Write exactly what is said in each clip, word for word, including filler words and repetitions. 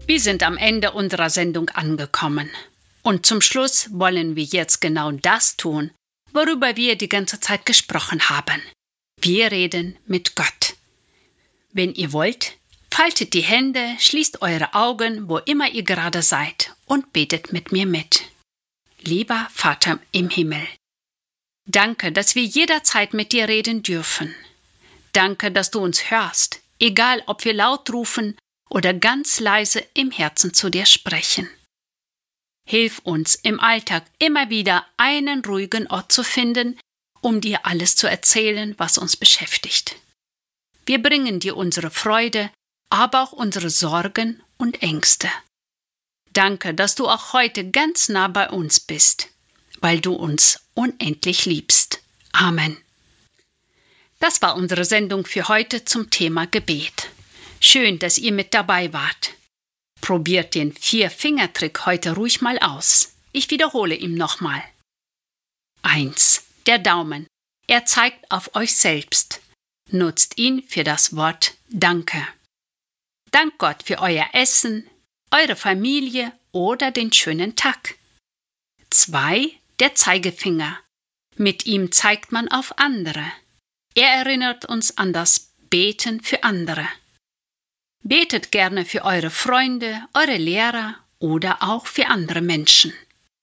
Wir sind am Ende unserer Sendung angekommen. Und zum Schluss wollen wir jetzt genau das tun, worüber wir die ganze Zeit gesprochen haben. Wir reden mit Gott. Wenn ihr wollt, faltet die Hände, schließt eure Augen, wo immer ihr gerade seid, und betet mit mir mit. Lieber Vater im Himmel, danke, dass wir jederzeit mit dir reden dürfen. Danke, dass du uns hörst, egal ob wir laut rufen oder ganz leise im Herzen zu dir sprechen. Hilf uns im Alltag immer wieder einen ruhigen Ort zu finden, um dir alles zu erzählen, was uns beschäftigt. Wir bringen dir unsere Freude, aber auch unsere Sorgen und Ängste. Danke, dass du auch heute ganz nah bei uns bist, weil du uns unendlich liebst. Amen. Das war unsere Sendung für heute zum Thema Gebet. Schön, dass ihr mit dabei wart. Probiert den Vier-Finger-Trick heute ruhig mal aus. Ich wiederhole ihn nochmal. Eins. Der Daumen. Er zeigt auf euch selbst. Nutzt ihn für das Wort Danke. Dank Gott für euer Essen, eure Familie oder den schönen Tag. Zwei. Der Zeigefinger. Mit ihm zeigt man auf andere. Er erinnert uns an das Beten für andere. Betet gerne für eure Freunde, eure Lehrer oder auch für andere Menschen.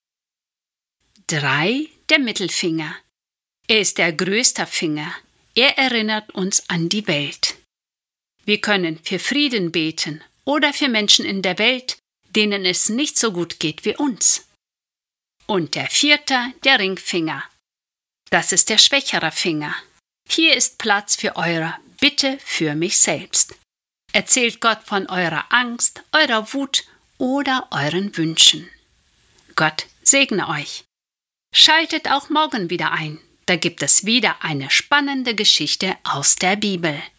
Drei. Der Mittelfinger. Er ist der größte Finger. Er erinnert uns an die Welt. Wir können für Frieden beten oder für Menschen in der Welt, denen es nicht so gut geht wie uns. Und der vierte, der Ringfinger. Das ist der schwächere Finger. Hier ist Platz für eure Bitte für mich selbst. Erzählt Gott von eurer Angst, eurer Wut oder euren Wünschen. Gott segne euch. Schaltet auch morgen wieder ein. Da gibt es wieder eine spannende Geschichte aus der Bibel.